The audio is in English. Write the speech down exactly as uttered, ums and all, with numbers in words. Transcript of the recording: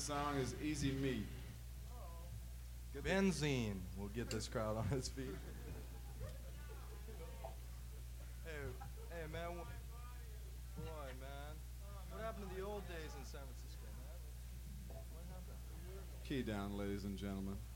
song is Easy Meat. Benzene will get this crowd on its feet. Hey, hey, man. wh- Boy, man. What happened to the old days in San Francisco, man? What happened? Key down, ladies and gentlemen.